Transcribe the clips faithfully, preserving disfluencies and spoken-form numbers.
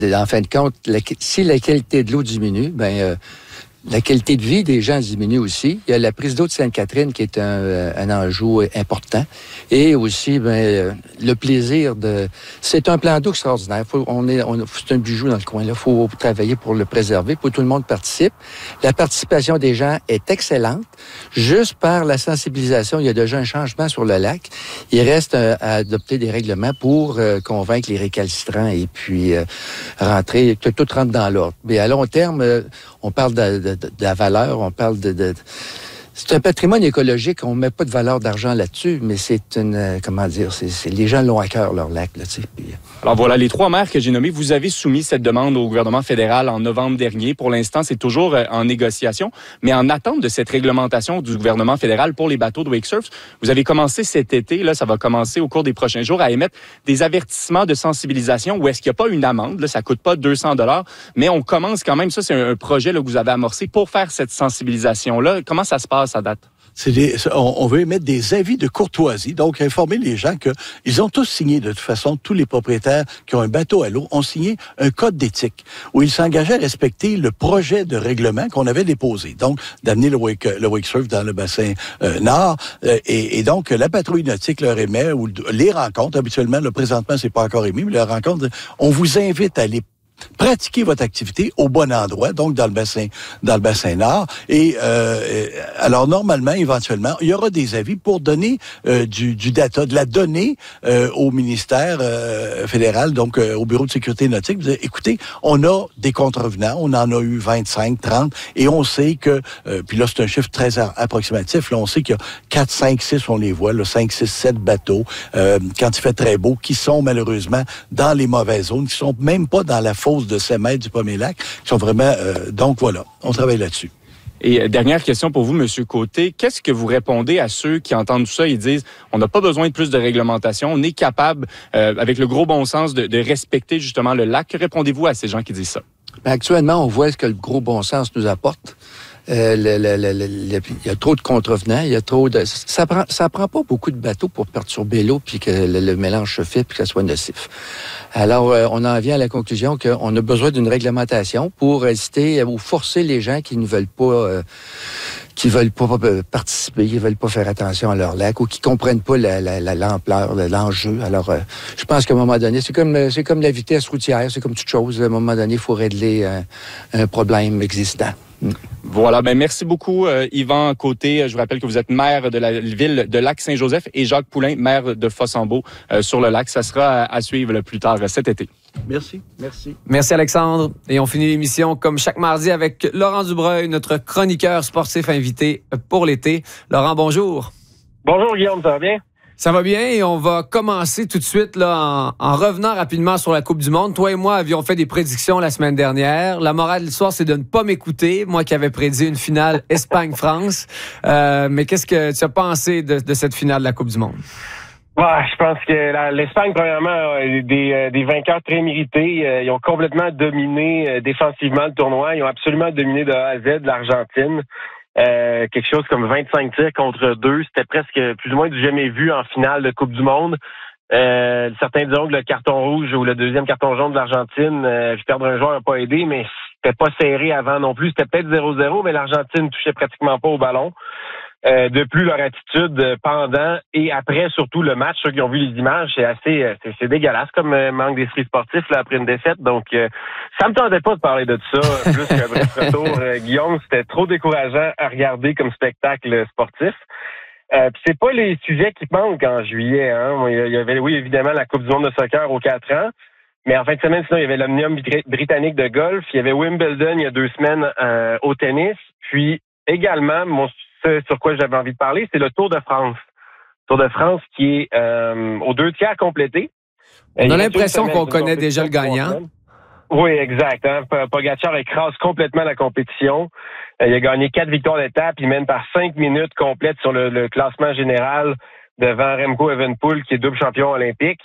En fin de compte, la, si la qualité de l'eau diminue, ben euh, la qualité de vie des gens diminue aussi. Il y a la prise d'eau de Sainte-Catherine qui est un, un enjeu important. Et aussi, ben, le plaisir de... C'est un plan d'eau extraordinaire. Faut, on est, on, c'est un bijou dans le coin. Il faut travailler pour le préserver, pour que tout le monde participe. La participation des gens est excellente. Juste par la sensibilisation, il y a déjà un changement sur le lac. Il reste euh, à adopter des règlements pour euh, convaincre les récalcitrants et puis euh, rentrer, que tout rentre dans l'ordre. Mais à long terme, euh, on parle de, de, de, de la valeur, on parle de... de c'est un patrimoine écologique, on ne met pas de valeur d'argent là-dessus, mais c'est une... Euh, comment dire, c'est, c'est, les gens l'ont à cœur, leur lac, là, tu sais. Puis, alors voilà, les trois maires que j'ai nommés, vous avez soumis cette demande au gouvernement fédéral en novembre dernier. Pour l'instant, c'est toujours euh, en négociation, mais en attente de cette réglementation du gouvernement fédéral pour les bateaux de wakesurf, vous avez commencé cet été, là, ça va commencer au cours des prochains jours, à émettre des avertissements de sensibilisation où est-ce qu'il n'y a pas une amende, là, ça ne coûte pas deux cents dollars, mais on commence quand même, ça c'est un, un projet là, que vous avez amorcé pour faire cette sensibilisation-là. Comment ça se passe à date? C'est des, on, on veut émettre des avis de courtoisie, donc informer les gens que ils ont tous signé, de toute façon, tous les propriétaires qui ont un bateau à l'eau ont signé un code d'éthique où ils s'engageaient à respecter le projet de règlement qu'on avait déposé, donc d'amener le wake, le wakesurf dans le bassin euh, nord, euh, et, et donc la patrouille nautique leur émet, ou les rencontres, habituellement, le présentement, c'est pas encore émis, mais les rencontres, on vous invite à aller pratiquer votre activité au bon endroit, donc dans le bassin, dans le bassin nord. Et euh, alors normalement, éventuellement, il y aura des avis pour donner euh, du, du data, de la donnée euh, au ministère euh, fédéral, donc euh, au bureau de sécurité nautique. Vous dites, écoutez, on a des contrevenants, on en a eu vingt-cinq, trente, et on sait que, euh, puis là c'est un chiffre très approximatif, là on sait qu'il y a quatre, cinq, six, on les voit, là, cinq, six, sept bateaux, euh, quand il fait très beau, qui sont malheureusement dans les mauvaises zones, qui sont même pas dans la fosse de sept mètres du premier lac, qui sont vraiment... Euh, donc voilà, on travaille là-dessus. Et dernière question pour vous, M. Côté. Qu'est-ce que vous répondez à ceux qui entendent tout ça et disent on n'a pas besoin de plus de réglementation, on est capable, euh, avec le gros bon sens, de, de respecter justement le lac? Que répondez-vous à ces gens qui disent ça? Bien, actuellement, on voit ce que le gros bon sens nous apporte. Euh, le, le, le, le, le, il y a trop de contrevenants, il y a trop de... Ça prend, ça prend pas beaucoup de bateaux pour perturber l'eau puis que le, le mélange se fait puis que ça soit nocif. Alors, euh, on en vient à la conclusion qu'on a besoin d'une réglementation pour inciter ou forcer les gens qui ne veulent pas... Euh, qui veulent pas participer, qui veulent pas faire attention à leur lac ou qui comprennent pas la, la, la, l'ampleur, l'enjeu. Alors, euh, je pense qu'à un moment donné, c'est comme, c'est comme la vitesse routière, c'est comme toute chose. À un moment donné, il faut régler un, un problème existant. Voilà, ben merci beaucoup euh, Yvan Côté. Je vous rappelle que vous êtes maire de la ville de Lac-Saint-Joseph et Jacques Poulain, maire de Fossambeau euh, sur le lac. Ça sera à, à suivre le plus tard cet été. Merci, merci. Merci Alexandre. Et on finit l'émission comme chaque mardi avec Laurent Dubreuil, notre chroniqueur sportif invité pour l'été. Laurent, bonjour. Bonjour Guillaume, ça va bien? Ça va bien et on va commencer tout de suite là, en, en revenant rapidement sur la Coupe du Monde. Toi et moi avions fait des prédictions la semaine dernière. La morale de l'histoire, c'est de ne pas m'écouter. Moi qui avais prédit une finale Espagne-France. Euh, mais qu'est-ce que tu as pensé de, de cette finale de la Coupe du Monde? Ouais, je pense que la, l'Espagne, premièrement, a des, euh, des vainqueurs très mérités. Euh, ils ont complètement dominé euh, défensivement le tournoi. Ils ont absolument dominé de A à Z l'Argentine. Euh, quelque chose comme vingt-cinq tirs contre deux. C'était presque plus ou moins du jamais vu en finale de Coupe du Monde. Euh, certains diront que le carton rouge ou le deuxième carton jaune de l'Argentine, euh, perdre un joueur n'a pas aidé, mais c'était pas serré avant non plus. C'était peut-être zéro zéro, mais l'Argentine touchait pratiquement pas au ballon. Euh, de plus, leur attitude pendant et après, surtout le match, ceux qui ont vu les images, c'est assez, c'est, c'est dégueulasse comme euh, manque d'esprit sportif là, après une défaite. Donc, euh, ça me tentait pas de parler de ça plus qu'un bref retour. Euh, Guillaume, c'était trop décourageant à regarder comme spectacle sportif. Euh, puis c'est pas les sujets qui manquent en juillet. Hein. Il y avait, oui, évidemment, la Coupe du monde de soccer aux quatre ans. Mais en fin de semaine, sinon, il y avait l'Omnium britannique de golf. Il y avait Wimbledon il y a deux semaines euh, au tennis. Puis également, mon ce sur quoi j'avais envie de parler, c'est le Tour de France. Tour de France qui est euh, aux deux tiers complété. On a l'impression qu'on connaît déjà le gagnant. Oui, exact. Hein? Pogacar écrase complètement la compétition. Il a gagné quatre victoires d'étape. Il mène par cinq minutes complètes sur le, le classement général devant Remco Evenepoel, qui est double champion olympique.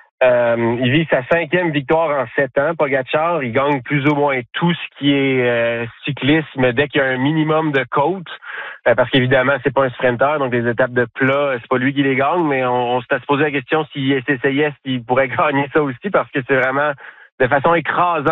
Euh, il vit sa cinquième victoire en sept ans, Pogacar. Il gagne plus ou moins tout ce qui est euh, cyclisme dès qu'il y a un minimum de côtes. Euh, parce qu'évidemment, c'est pas un sprinter, donc les étapes de plat, c'est pas lui qui les gagne, mais on, on s'est posé la question s'il s'essayait, s'il pourrait gagner ça aussi, parce que c'est vraiment de façon écrasante